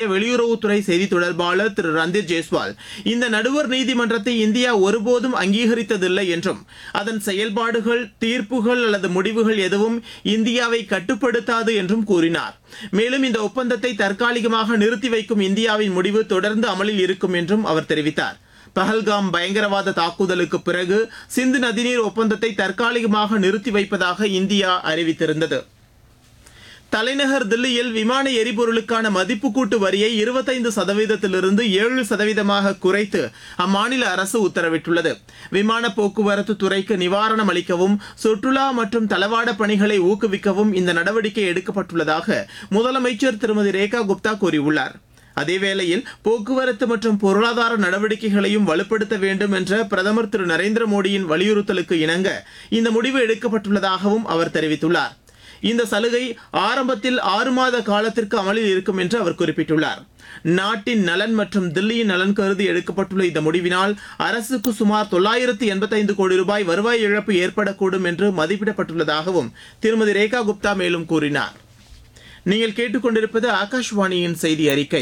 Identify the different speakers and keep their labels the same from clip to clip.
Speaker 1: வெளியுறவுத்துறை செய்தி தொடர்பாளர் திரு ரந்தீர் ஜெய்ஸ்வால் இந்த நடுவர் நீதிமன்றத்தை இந்தியா ஒருபோதும் அங்கீகரித்ததில்லை என்றும் அதன் செயல்பாடுகள், தீர்ப்புகள் அல்லது முடிவுகள் எதுவும் இந்தியாவை கட்டுப்படுத்தாது என்றும் கூறினார். மேலும் இந்த ஒப்பந்தத்தை தற்காலிகமாக நிறுத்தி வைக்கும் இந்தியாவின் முடிவு தொடர்ந்து அமலில் இருக்கும் என்றும் அவர் தெரிவித்தார். பஹல்காம் பயங்கரவாத தாக்குதலுக்கு பிறகு சிந்து நதிநீர் ஒப்பந்தத்தை தற்காலிகமாக நிறுத்தி வைப்பதாக இந்தியா அறிவித்திருந்தது. தலைநகர் தில்லியில் விமான எரிபொருளுக்கான மதிப்பு கூட்டு வரியை 25%லிருந்து 7% குறைத்து அம்மாநில அரசு உத்தரவிட்டுள்ளது. விமான போக்குவரத்து துறைக்கு நிவாரணம் அளிக்கவும் சுற்றுலா மற்றும் தளவாட பணிகளை ஊக்குவிக்கவும் இந்த நடவடிக்கை எடுக்கப்பட்டுள்ளதாக முதலமைச்சர் திருமதி ரேகா குப்தா கூறியுள்ளார். அதேவேளையில் போக்குவரத்து மற்றும் பொருளாதார நடவடிக்கைகளையும் வலுப்படுத்த வேண்டும் என்ற பிரதமர் திரு நரேந்திர மோடியின் வலியுறுத்தலுக்கு இணங்க இந்த முடிவு எடுக்கப்பட்டுள்ளதாகவும் அவர் தெரிவித்துள்ளார். இந்த சலுகை ஆரம்பத்தில் 6 மாத காலத்திற்கு அமலில் இருக்கும் என்று அவர் குறிப்பிட்டுள்ளார். நாட்டின் நலன் மற்றும் தில்லியின் நலன் கருதி எடுக்கப்பட்டுள்ள இந்த முடிவினால் அரசுக்கு சுமார் 985 கோடி ரூபாய் வருவாய் இழப்பு ஏற்படக்கூடும் என்று மதிப்பிடப்பட்டுள்ளதாகவும் திருமதி ரேகா குப்தா மேலும் கூறினார். நீங்கள் கேட்டுக்கொண்டிருப்பது ஆகாஷ்வாணியின் செய்தி அறிக்கை.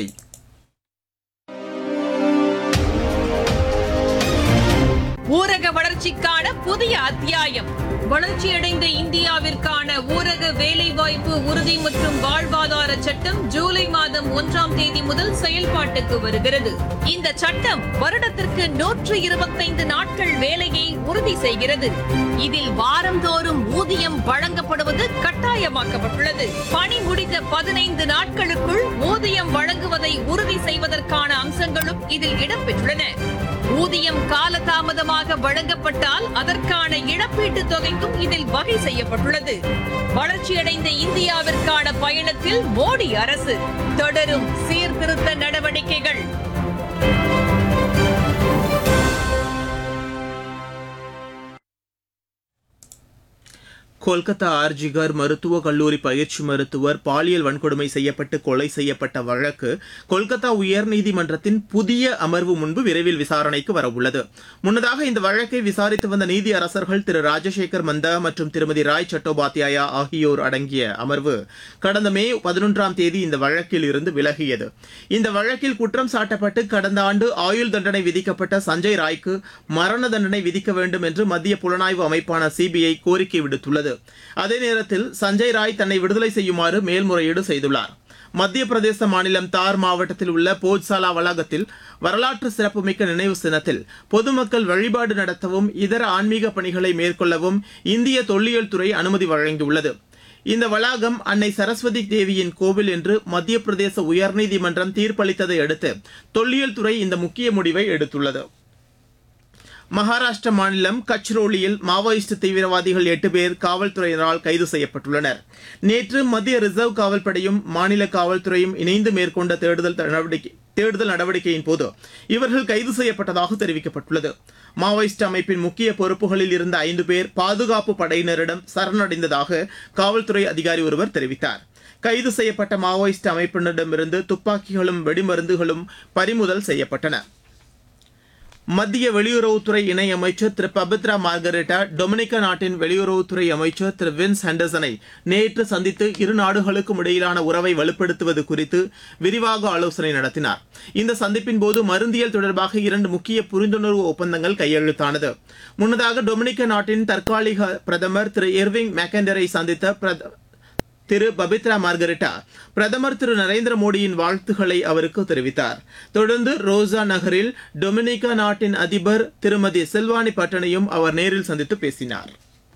Speaker 2: ஊரக வளர்ச்சிக்கான புதிய அத்தியாயம். வளர்ச்சியடைந்த இந்தியாவிற்கான ஊரக வேலைவாய்ப்பு உறுதி மற்றும் வாழ்வாதார சட்டம் ஜூலை மாதம் 1ஆம் தேதி முதல் செயல்பாட்டுக்கு வருகிறது. இந்த சட்டம் வருடத்திற்கு 125 நாட்கள் வேலையை உறுதி செய்கிறது. இதில் வாரந்தோறும் ஊதியம் வழங்கப்படுவது கட்டாயமாக்கப்பட்டுள்ளது. பணி முடிந்த 15 நாட்களுக்குள் ஊதியம் வழங்குவதை உறுதி செய்வதற்கான அம்சங்களும் இதில் இடம்பெற்றுள்ளன. ஊதியம் காலதாமதமாக வழங்கப்பட்டால் அதற்கான இழப்பீட்டுத் தொகைக்கும் இதில் வகை செய்யப்பட்டுள்ளது. வளர்ச்சியடைந்த இந்தியாவிற்கான பயணத்தில் மோடி அரசு தொடரும் சீர்திருத்த நடவடிக்கைகள்.
Speaker 1: கொல்கத்தா ஆர்ஜிகர் மருத்துவக் கல்லூரி பயிற்சி மருத்துவர் பாலியல் வன்கொடுமை செய்யப்பட்டு கொலை செய்யப்பட்ட வழக்கு கொல்கத்தா உயர்நீதிமன்றத்தின் புதிய அமர்வு முன்பு விரைவில் விசாரணைக்கு வரவுள்ளது. முன்னதாக இந்த வழக்கை விசாரித்து வந்த நீதி அரசர்கள் திரு ராஜசேகர் மந்தா மற்றும் திருமதி ராய் சட்டோபாத்யாயா ஆகியோர் அடங்கிய அமர்வு கடந்த மே 11ஆம் தேதி இந்த வழக்கில் இருந்து விலகியது. இந்த வழக்கில் குற்றம் சாட்டப்பட்டு கடந்த ஆண்டு ஆயுள் தண்டனை விதிக்கப்பட்ட சஞ்சய் ராய்க்கு மரண தண்டனை விதிக்க வேண்டும் என்று மத்திய புலனாய்வு அமைப்பான சிபிஐ கோரிக்கை விடுத்துள்ளது. அதே நேரத்தில் சஞ்சய் ராய் தன்னை விடுதலை செய்யுமாறு மேல்முறையீடு செய்துள்ளார். மத்திய பிரதேச மாநிலம் தார் மாவட்டத்தில் உள்ள போஜ்சாலா வளாகத்தில் வரலாற்று சிறப்புமிக்க நினைவு சின்னத்தில் பொதுமக்கள் வழிபாடு நடத்தவும் இதர ஆன்மீக பணிகளை மேற்கொள்ளவும் இந்திய தொல்லியல் துறை அனுமதி வழங்கியுள்ளது. இந்த வளாகம் அன்னை சரஸ்வதி தேவியின் கோவில் என்று மத்திய பிரதேச உயர்நீதிமன்றம் தீர்ப்பளித்ததை அடுத்து தொல்லியல் துறை இந்த முக்கிய முடிவை எடுத்துள்ளது. மகாராஷ்டிர மாநிலம் கச்ரோலியில் மாவோயிஸ்ட் தீவிரவாதிகள் 8 பேர் காவல்துறையினரால் கைது செய்யப்பட்டுள்ளனர். நேற்று மத்திய ரிசர்வ் காவல்படையும் மாநில காவல்துறையும் இணைந்து மேற்கொண்ட தேடுதல் நடவடிக்கையின் போது இவர்கள் கைது செய்யப்பட்டதாக தெரிவிக்கப்பட்டுள்ளது. மாவோயிஸ்ட் அமைப்பின் முக்கிய பொறுப்புகளில் இருந்த 5 பேர் பாதுகாப்பு படையினரிடம் சரணடைந்ததாக காவல்துறை அதிகாரி ஒருவர் தெரிவித்தார். கைது செய்யப்பட்ட மாவோயிஸ்ட் அமைப்பினரிடமிருந்து துப்பாக்கிகளும் வெடிமருந்துகளும் பறிமுதல் செய்யப்பட்டன. மத்திய வெளியுறவுத்துறை இணை அமைச்சர் திரு பபித்ரா மார்கரெட்டா டொமினிகா நாட்டின் வெளியுறவுத்துறை அமைச்சர் திரு வின்ஸ் ஹெண்டர்சனை நேற்று சந்தித்து இரு நாடுகளுக்கும் இடையிலான உறவை வலுப்படுத்துவது குறித்து விரிவாக ஆலோசனை நடத்தினார். இந்த சந்திப்பின் போது மருந்தியல் தொடர்பாக 2 முக்கிய புரிந்துணர்வு ஒப்பந்தங்கள் கையெழுத்தானது. முன்னதாக டொமினிகா நாட்டின் தற்காலிக பிரதமர் திரு எர்விங் மெக்கண்டரை சந்தித்த திரு பபித்ரா மார்கரெட்டா பிரதமர் திரு நரேந்திர மோடியின் வாழ்த்துக்களை அவருக்கு தெரிவித்தார். தொடர்ந்து ரோசா நகரில் டொமினிகா நாட்டின் அதிபர் திருமதி சில்வானி பட்டனையும் அவர் நேரில் சந்தித்து பேசினார்.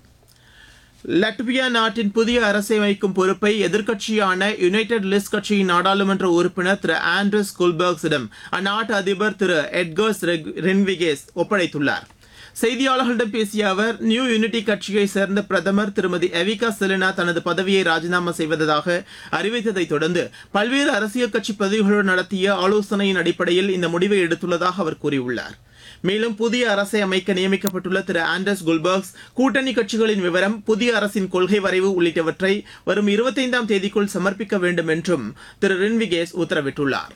Speaker 1: லட்வியா நாட்டின் புதிய அரசை அமைக்கும் பொறுப்பை எதிர்க்கட்சியான யுனைடெட் லிஸ்ட் கட்சியின் நாடாளுமன்ற உறுப்பினர் திரு ஆண்ட்ரஸ் குல்பர்க்ஸிடம் அந்நாட்டு அதிபர் திரு எட்கர்ஸ் ரென்விகேஸ் ஒப்படைத்துள்ளார். செய்தியாளர்களிடம் பேசிய அவர் நியூ யூனிட்டி கட்சியை சேர்ந்த பிரதமர் திருமதி எவிகா செலினா தனது பதவியை ராஜினாமா செய்வதாக அறிவித்ததை தொடர்ந்து பல்வேறு அரசியல் கட்சி பதவிகளுடன் நடத்திய ஆலோசனையின் அடிப்படையில் இந்த முடிவை எடுத்துள்ளதாக அவர் கூறியுள்ளார். மேலும் புதிய அரசை அமைக்க நியமிக்கப்பட்டுள்ள திரு ஆண்டர்ஸ் குல்பர்க்ஸ் கூட்டணி கட்சிகளின் விவரம், புதிய அரசின் கொள்கை வரைவு உள்ளிட்டவற்றை வரும் 25ஆம் தேதிக்குள் சமர்ப்பிக்க வேண்டும் என்றும் திரு ரென்விகேஸ் உத்தரவிட்டுள்ளார்.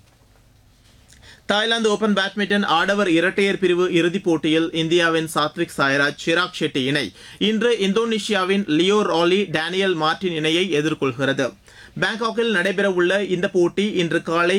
Speaker 1: தாய்லாந்து ஓபன் பேட்மிண்டன் ஆடவர் இரட்டையர் பிரிவு இறுதிப் போட்டியில் இந்தியாவின் சாத்விக் சாய்ராஜ் சிராக் ஷெட்டி இணை இன்று இந்தோனேஷியாவின் லியோ ராலி டேனியல் மார்டின் இணையை எதிர்கொள்கிறது. பாங்காக்கில் நடைபெறவுள்ள இந்த போட்டி இன்று காலை